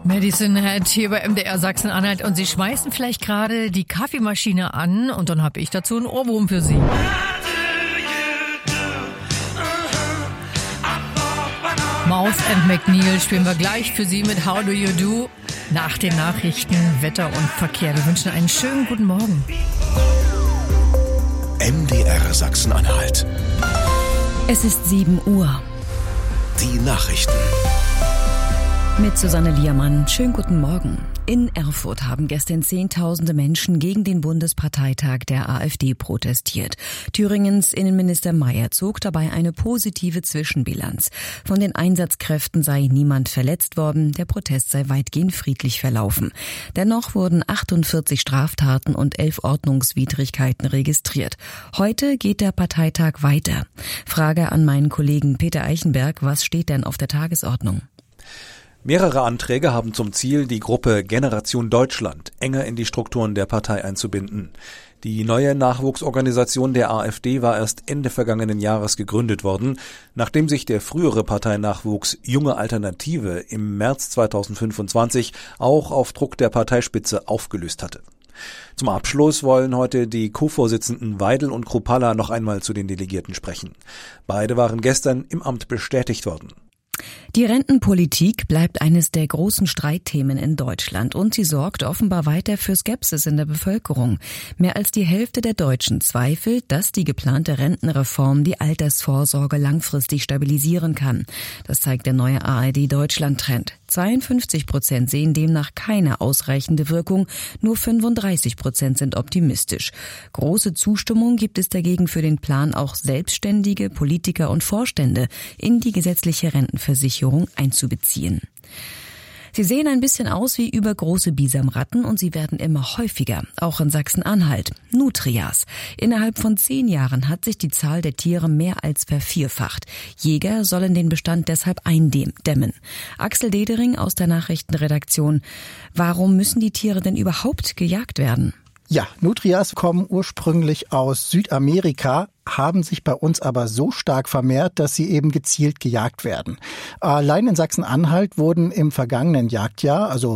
Medicine Hat hier bei MDR Sachsen-Anhalt und Sie schmeißen vielleicht gerade die Kaffeemaschine an und dann habe ich dazu einen Ohrwurm für Sie. Mouth & McNeil spielen wir gleich für Sie mit How Do You Do nach den Nachrichten, Wetter und Verkehr. Wir wünschen einen schönen guten Morgen. MDR Sachsen-Anhalt. Es ist 7 Uhr. Die Nachrichten. Mit Susanne Liermann. Schönen guten Morgen. In Erfurt haben gestern Zehntausende Menschen gegen den Bundesparteitag der AfD protestiert. Thüringens Innenminister Mayer zog dabei eine positive Zwischenbilanz. Von den Einsatzkräften sei niemand verletzt worden, der Protest sei weitgehend friedlich verlaufen. Dennoch wurden 48 Straftaten und 11 Ordnungswidrigkeiten registriert. Heute geht der Parteitag weiter. Frage an meinen Kollegen Peter Eichenberg, was steht denn auf der Tagesordnung? Mehrere Anträge haben zum Ziel, die Gruppe Generation Deutschland enger in die Strukturen der Partei einzubinden. Die neue Nachwuchsorganisation der AfD war erst Ende vergangenen Jahres gegründet worden, nachdem sich der frühere Parteinachwuchs Junge Alternative im März 2025 auch auf Druck der Parteispitze aufgelöst hatte. Zum Abschluss wollen heute die Co-Vorsitzenden Weidel und Kruppalla noch einmal zu den Delegierten sprechen. Beide waren gestern im Amt bestätigt worden. Die Rentenpolitik bleibt eines der großen Streitthemen in Deutschland und sie sorgt offenbar weiter für Skepsis in der Bevölkerung. Mehr als die Hälfte der Deutschen zweifelt, dass die geplante Rentenreform die Altersvorsorge langfristig stabilisieren kann. Das zeigt der neue ARD-Deutschland-Trend. 52% sehen demnach keine ausreichende Wirkung, nur 35% sind optimistisch. Große Zustimmung gibt es dagegen für den Plan, auch Selbstständige, Politiker und Vorstände in die gesetzliche Rentenversicherung einzubeziehen. Sie sehen ein bisschen aus wie übergroße Bisamratten und sie werden immer häufiger, auch in Sachsen-Anhalt. Nutrias. Innerhalb von 10 Jahren hat sich die Zahl der Tiere mehr als vervierfacht. Jäger sollen den Bestand deshalb eindämmen. Axel Dedering aus der Nachrichtenredaktion. Warum müssen die Tiere denn überhaupt gejagt werden? Ja, Nutrias kommen ursprünglich aus Südamerika, haben sich bei uns aber so stark vermehrt, dass sie eben gezielt gejagt werden. Allein in Sachsen-Anhalt wurden im vergangenen Jagdjahr, also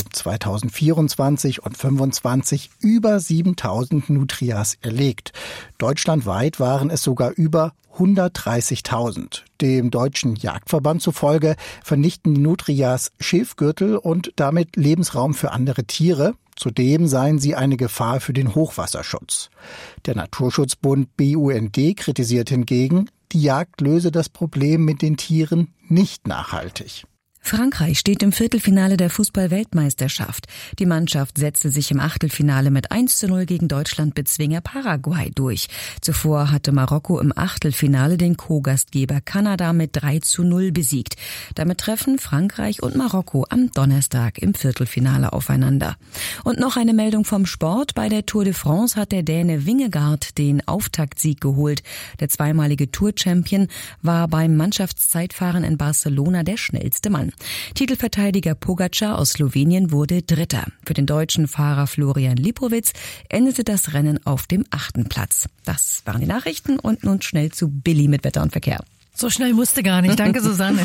2024 und 2025, über 7000 Nutrias erlegt. Deutschlandweit waren es sogar über 130.000. Dem Deutschen Jagdverband zufolge vernichten die Nutrias Schilfgürtel und damit Lebensraum für andere Tiere. Zudem seien sie eine Gefahr für den Hochwasserschutz. Der Naturschutzbund BUND kritisiert hingegen, die Jagd löse das Problem mit den Tieren nicht nachhaltig. Frankreich steht im Viertelfinale der Fußball-Weltmeisterschaft. Die Mannschaft setzte sich im Achtelfinale mit 1:0 gegen Deutschland-Bezwinger Paraguay durch. Zuvor hatte Marokko im Achtelfinale den Co-Gastgeber Kanada mit 3:0 besiegt. Damit treffen Frankreich und Marokko am Donnerstag im Viertelfinale aufeinander. Und noch eine Meldung vom Sport. Bei der Tour de France hat der Däne Vingegaard den Auftaktsieg geholt. Der zweimalige Tour-Champion war beim Mannschaftszeitfahren in Barcelona der schnellste Mann. Titelverteidiger Pogačar aus Slowenien wurde Dritter. Für den deutschen Fahrer Florian Lipowitz endete das Rennen auf dem 8. Platz. Das waren die Nachrichten und nun schnell zu Billy mit Wetter und Verkehr. So schnell musste gar nicht. Danke, Susanne.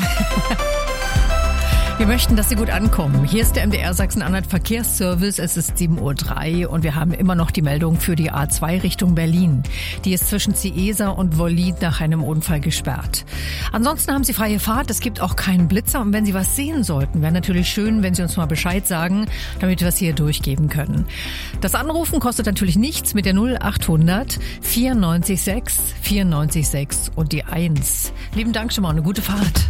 Wir möchten, dass Sie gut ankommen. Hier ist der MDR Sachsen-Anhalt Verkehrsservice. Es ist 7:03 Uhr und wir haben immer noch die Meldung für die A2 Richtung Berlin. Die ist zwischen Ciesa und Wollin nach einem Unfall gesperrt. Ansonsten haben Sie freie Fahrt. Es gibt auch keinen Blitzer. Und wenn Sie was sehen sollten, wäre natürlich schön, wenn Sie uns mal Bescheid sagen, damit wir es hier durchgeben können. Das Anrufen kostet natürlich nichts mit der 0800 94 6 und die 1. Lieben Dank schon mal, eine gute Fahrt.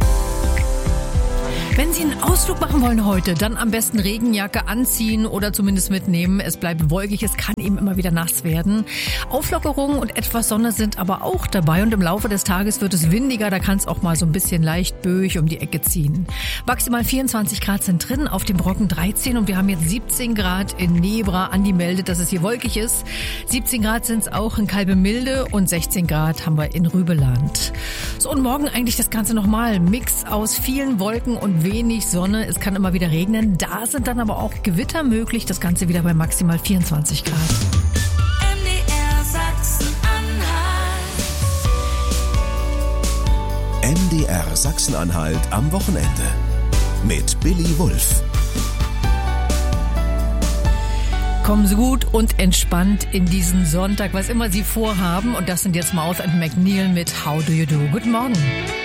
Wenn Sie einen Ausflug machen wollen heute, dann am besten Regenjacke anziehen oder zumindest mitnehmen. Es bleibt wolkig, es kann eben immer wieder nass werden. Auflockerungen und etwas Sonne sind aber auch dabei und im Laufe des Tages wird es windiger, da kann es auch mal so ein bisschen leicht böig um die Ecke ziehen. Maximal 24 Grad sind drin, auf dem Brocken 13 und wir haben jetzt 17 Grad in Nebra. Andi meldet, dass es hier wolkig ist. 17 Grad sind es auch in Kalbemilde und 16 Grad haben wir in Rübeland. So, und morgen eigentlich das Ganze nochmal. Mix aus vielen Wolken und wenig Sonne. Es kann immer wieder regnen. Da sind dann aber auch Gewitter möglich. Das Ganze wieder bei maximal 24 Grad. MDR Sachsen-Anhalt. MDR Sachsen-Anhalt am Wochenende. Mit Billy Wulff. Kommen Sie gut und entspannt in diesen Sonntag, was immer Sie vorhaben. Und das sind jetzt Mouth & McNeil mit How Do You Do. Guten Morgen.